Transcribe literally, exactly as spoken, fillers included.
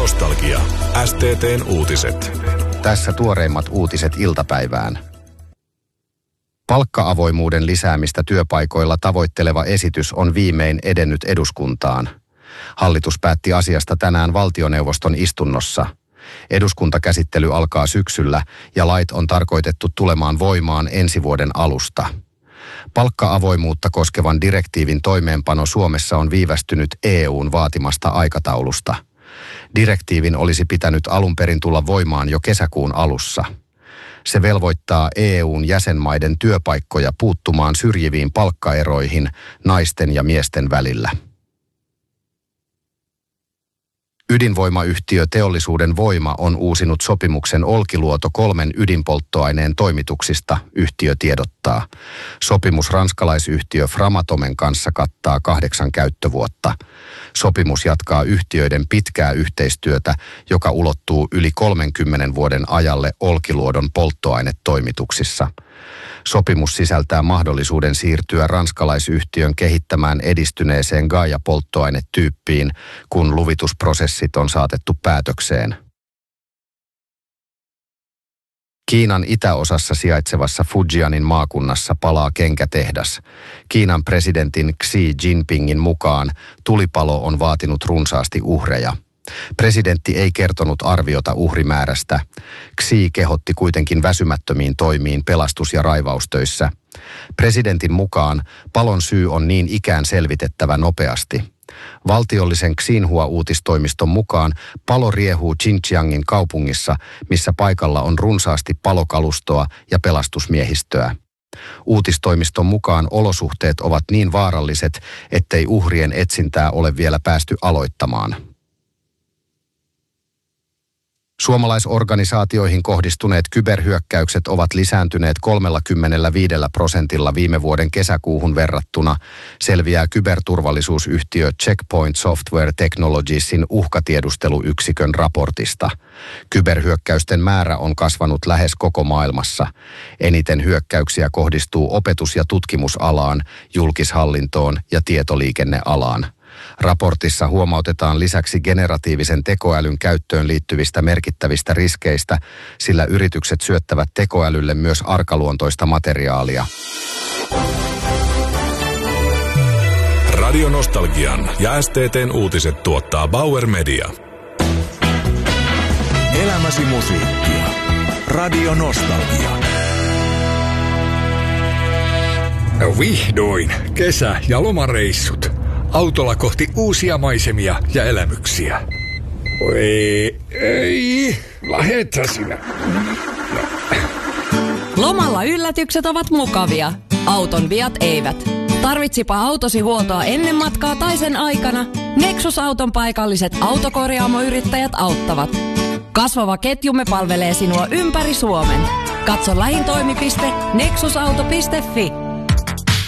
Nostalgia. S T T:n uutiset. Tässä tuoreimmat uutiset iltapäivään. Palkka-avoimuuden lisäämistä työpaikoilla tavoitteleva esitys on viimein edennyt eduskuntaan. Hallitus päätti asiasta tänään valtioneuvoston istunnossa. Eduskuntakäsittely alkaa syksyllä ja lait on tarkoitettu tulemaan voimaan ensi vuoden alusta. Palkka-avoimuutta koskevan direktiivin toimeenpano Suomessa on viivästynyt E U:n vaatimasta aikataulusta. Direktiivin olisi pitänyt alun perin tulla voimaan jo kesäkuun alussa. Se velvoittaa E U:n jäsenmaiden työpaikkoja puuttumaan syrjiviin palkkaeroihin naisten ja miesten välillä. Ydinvoimayhtiö Teollisuuden Voima on uusinut sopimuksen Olkiluoto kolmen ydinpolttoaineen toimituksista, yhtiö tiedottaa. Sopimus ranskalaisyhtiö Framatomen kanssa kattaa kahdeksan käyttövuotta. Sopimus jatkaa yhtiöiden pitkää yhteistyötä, joka ulottuu yli kolmenkymmenen vuoden ajalle Olkiluodon polttoainetoimituksissa. Sopimus sisältää mahdollisuuden siirtyä ranskalaisyhtiön kehittämään edistyneeseen Gaia-polttoainetyyppiin, kun luvitusprosessit on saatettu päätökseen. Kiinan itäosassa sijaitsevassa Fujianin maakunnassa palaa kenkätehdas. Kiinan presidentin Xi Jinpingin mukaan tulipalo on vaatinut runsaasti uhreja. Presidentti ei kertonut arviota uhrimäärästä. Xi kehotti kuitenkin väsymättömiin toimiin pelastus- ja raivaustöissä. Presidentin mukaan palon syy on niin ikään selvitettävä nopeasti. Valtiollisen Xinhua-uutistoimiston mukaan palo riehuu Xinjiangin kaupungissa, missä paikalla on runsaasti palokalustoa ja pelastusmiehistöä. Uutistoimiston mukaan olosuhteet ovat niin vaaralliset, ettei uhrien etsintää ole vielä päästy aloittamaan. Suomalaisorganisaatioihin kohdistuneet kyberhyökkäykset ovat lisääntyneet kolmekymmentäviisi prosentilla viime vuoden kesäkuuhun verrattuna, selviää kyberturvallisuusyhtiö Checkpoint Software Technologiesin uhkatiedusteluyksikön raportista. Kyberhyökkäysten määrä on kasvanut lähes koko maailmassa. Eniten hyökkäyksiä kohdistuu opetus- ja tutkimusalaan, julkishallintoon ja tietoliikennealaan. Raportissa huomautetaan lisäksi generatiivisen tekoälyn käyttöön liittyvistä merkittävistä riskeistä, sillä yritykset syöttävät tekoälylle myös arkaluontoista materiaalia. Radio Nostalgian ja S T T:n uutiset tuottaa Bauer Media. Elämäsi musiikkia. Radio Nostalgia. Vihdoin kesä- ja lomareissut. Autolla kohti uusia maisemia ja elämyksiä. Oi, ei, lähetä sinä. Lomalla yllätykset ovat mukavia. Auton viat eivät. Tarvitsipa autosi huoltoa ennen matkaa tai sen aikana, Nexus-auton paikalliset autokorjaamoyrittäjät auttavat. Kasvava ketjumme palvelee sinua ympäri Suomen. Katso lähin toimipiste nexusauto piste fi.